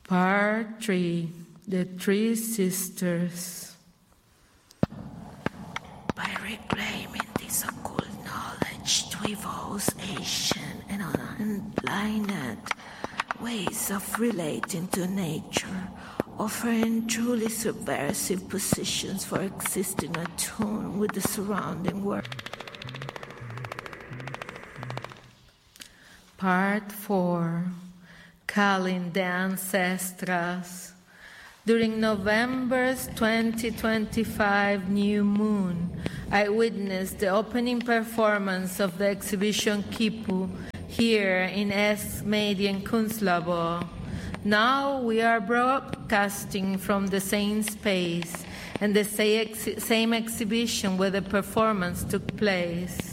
Part 3, The Three Sisters. By reclaiming this occult knowledge to evoke ancient and unblinded ways of relating to nature, offering truly subversive positions for existing attuned with the surrounding world. Part 4, Calling the Ancestras. During November's 2025 new moon, I witnessed the opening performance of the exhibition Kipu here in S-Medien Kunstlabor. Now we are broadcasting from the same space and the same exhibition where the performance took place.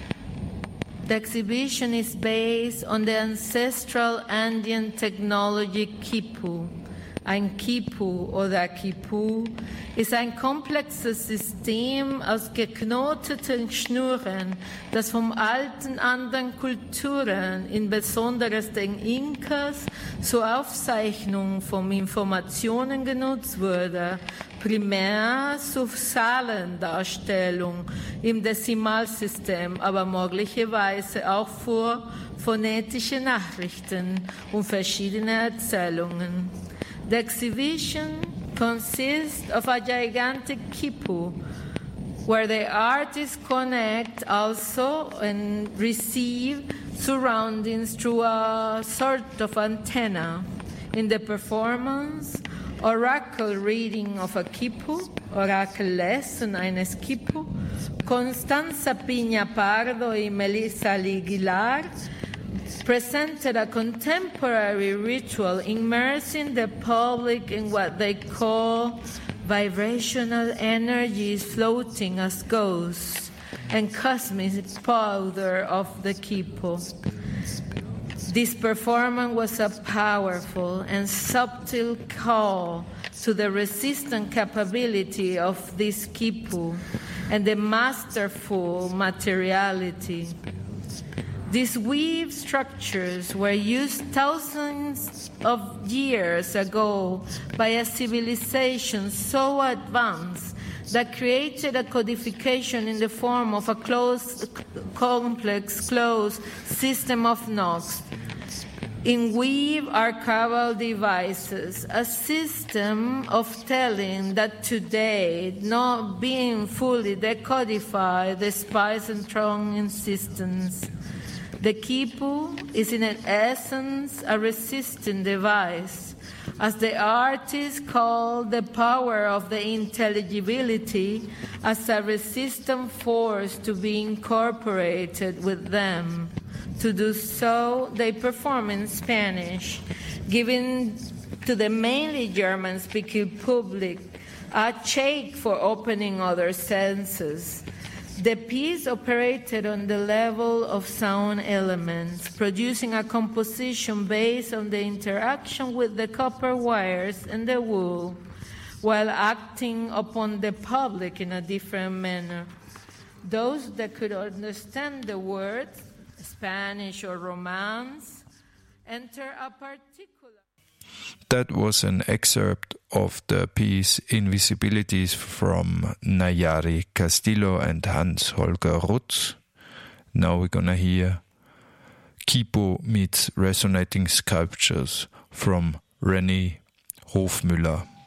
The exhibition is based on the ancestral Andean technology Kipu. Ein Kipu oder Kipu ist ein komplexes System aus geknoteten Schnüren, das von alten anderen Kulturen, insbesondere den Inkas, zur Aufzeichnung von Informationen genutzt wurde, primär zur Zahlendarstellung im Dezimalsystem, aber möglicherweise auch für phonetische Nachrichten und verschiedene Erzählungen. The exhibition consists of a gigantic kipu, where the artists connect also and receive surroundings through a sort of antenna. In the performance, oracle reading of a kipu, oracle lesson eines kipu, Constanza Piña Pardo y Melissa Aguilar presented a contemporary ritual immersing the public in what they call vibrational energies floating as ghosts and cosmic powder of the Kipu. This performance was a powerful and subtle call to the resistant capability of this Kipu and the masterful materiality. These weave structures were used thousands of years ago by a civilization so advanced that created a codification in the form of a complex closed system of knocks. In weave archival devices, a system of telling that today, not being fully decodified, despite and strong insistence. The Kipu is in essence a resisting device, as the artists call the power of the intelligibility as a resistant force to be incorporated with them. To do so, they perform in Spanish, giving to the mainly German-speaking public a check for opening other senses. The piece operated on the level of sound elements, producing a composition based on the interaction with the copper wires and the wool, while acting upon the public in a different manner. Those that could understand the words, Spanish or Romance, enter a particular... That was an excerpt of the piece Invisibilities from Nayari Castillo and Hans-Holger Rutz. Now we're gonna hear Kipu meets Resonating Sculptures from René Hofmüller.